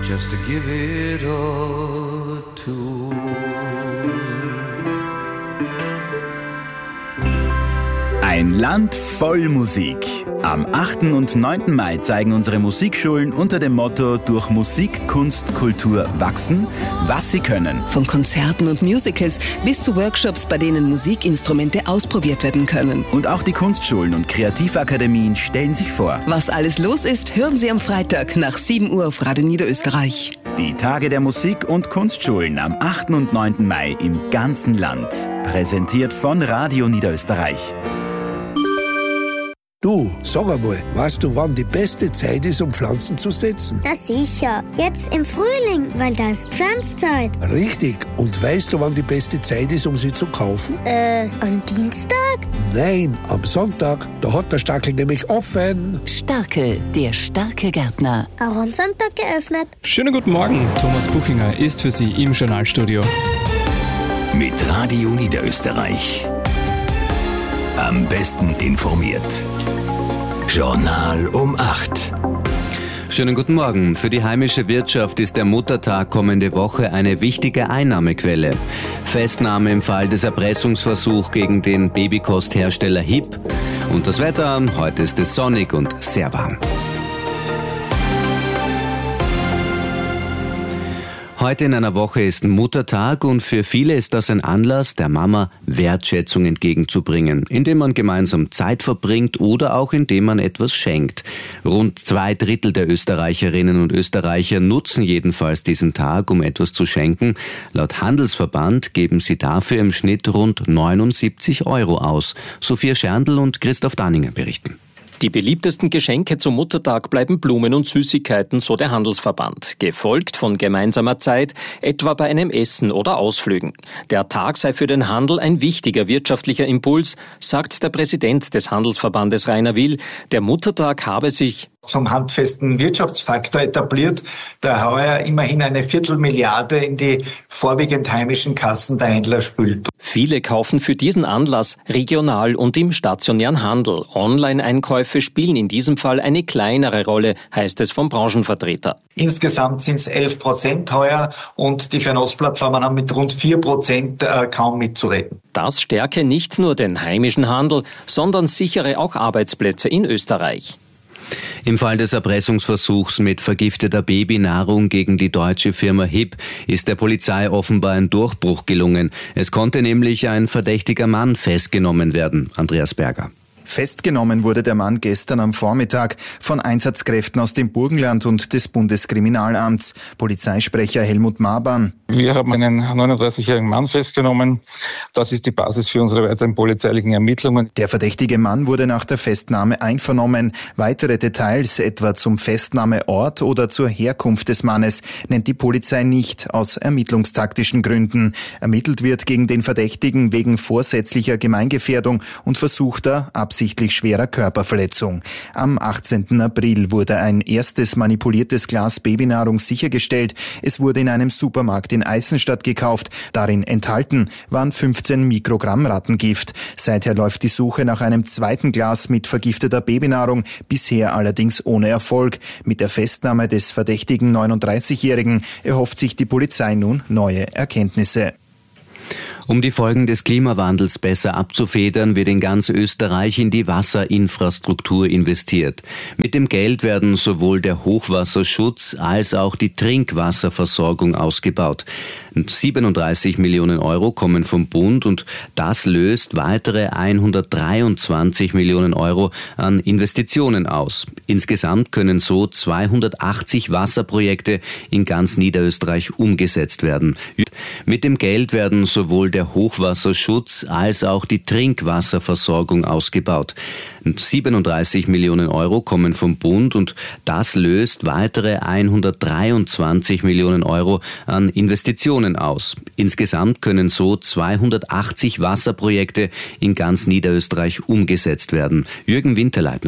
just to give it a tour. Ein Land voll Musik. Am 8. und 9. Mai zeigen unsere Musikschulen unter dem Motto durch Musik, Kunst, Kultur wachsen, was sie können. Von Konzerten und Musicals bis zu Workshops, bei denen Musikinstrumente ausprobiert werden können. Und auch die Kunstschulen und Kreativakademien stellen sich vor. Was alles los ist, hören Sie am Freitag nach 7 Uhr auf Radio Niederösterreich. Die Tage der Musik- und Kunstschulen am 8. und 9. Mai im ganzen Land. Präsentiert von Radio Niederösterreich. Du, sag einmal, weißt du, wann die beste Zeit ist, um Pflanzen zu setzen? Na sicher, jetzt im Frühling, weil da ist Pflanzzeit. Richtig. Und weißt du, wann die beste Zeit ist, um sie zu kaufen? Am Dienstag? Nein, am Sonntag. Da hat der Stackel nämlich offen. Starke, der starke Gärtner. Auch am Sonntag geöffnet. Schönen guten Morgen, Thomas Buchinger ist für Sie im Journalstudio. Mit Radio Niederösterreich. Am besten informiert. Journal um 8. Schönen guten Morgen. Für die heimische Wirtschaft ist der Muttertag kommende Woche eine wichtige Einnahmequelle. Festnahme im Fall des Erpressungsversuchs gegen den Babykosthersteller HIP. Und das Wetter, heute ist es sonnig und sehr warm. Heute in einer Woche ist Muttertag und für viele ist das ein Anlass, der Mama Wertschätzung entgegenzubringen, indem man gemeinsam Zeit verbringt oder auch indem man etwas schenkt. Rund 2/3 der Österreicherinnen und Österreicher nutzen jedenfalls diesen Tag, um etwas zu schenken. Laut Handelsverband geben sie dafür im Schnitt rund 79 € aus. Sophia Scherndl und Christoph Danninger berichten. Die beliebtesten Geschenke zum Muttertag bleiben Blumen und Süßigkeiten, so der Handelsverband, gefolgt von gemeinsamer Zeit, etwa bei einem Essen oder Ausflügen. Der Tag sei für den Handel ein wichtiger wirtschaftlicher Impuls, sagt der Präsident des Handelsverbandes Rainer Will. Der Muttertag habe sich zum handfesten Wirtschaftsfaktor etabliert, der heuer immerhin eine 250 Milliarden in die vorwiegend heimischen Kassen der Händler spült. Viele kaufen für diesen Anlass regional und im stationären Handel. Online-Einkäufe spielen in diesem Fall eine kleinere Rolle, heißt es vom Branchenvertreter. Insgesamt sind es 11% heuer und die Fernost-Plattformen haben mit rund 4% kaum mitzureden. Das stärke nicht nur den heimischen Handel, sondern sichere auch Arbeitsplätze in Österreich. Im Fall des Erpressungsversuchs mit vergifteter Babynahrung gegen die deutsche Firma HIP ist der Polizei offenbar ein Durchbruch gelungen. Es konnte nämlich ein verdächtiger Mann festgenommen werden. Andreas Berger. Festgenommen wurde der Mann gestern am Vormittag von Einsatzkräften aus dem Burgenland und des Bundeskriminalamts. Polizeisprecher Helmut Maban. Wir haben einen 39-jährigen Mann festgenommen. Das ist die Basis für unsere weiteren polizeilichen Ermittlungen. Der verdächtige Mann wurde nach der Festnahme einvernommen. Weitere Details, etwa zum Festnahmeort oder zur Herkunft des Mannes, nennt die Polizei nicht, aus ermittlungstaktischen Gründen. Ermittelt wird gegen den Verdächtigen wegen vorsätzlicher Gemeingefährdung und versuchter, absichtlich schwerer Körperverletzung. Am 18. April wurde ein erstes manipuliertes Glas Babynahrung sichergestellt. Es wurde in einem Supermarkt in Eisenstadt gekauft. Darin enthalten waren 15 Mikrogramm Rattengift. Seither läuft die Suche nach einem zweiten Glas mit vergifteter Babynahrung, bisher allerdings ohne Erfolg. Mit der Festnahme des verdächtigen 39-Jährigen erhofft sich die Polizei nun neue Erkenntnisse. Um die Folgen des Klimawandels besser abzufedern, wird in ganz Österreich in die Wasserinfrastruktur investiert. Mit dem Geld werden sowohl der Hochwasserschutz als auch die Trinkwasserversorgung ausgebaut. 37 Millionen € kommen vom Bund und das löst weitere 123 Millionen € an Investitionen aus. Insgesamt können so 280 Wasserprojekte in ganz Niederösterreich umgesetzt werden. Mit dem Geld werden sowohl der Hochwasserschutz als auch die Trinkwasserversorgung ausgebaut. 37 Millionen € kommen vom Bund und das löst weitere 123 Millionen € an Investitionen aus. Insgesamt können so 280 Wasserprojekte in ganz Niederösterreich umgesetzt werden. Jürgen Winterleitner.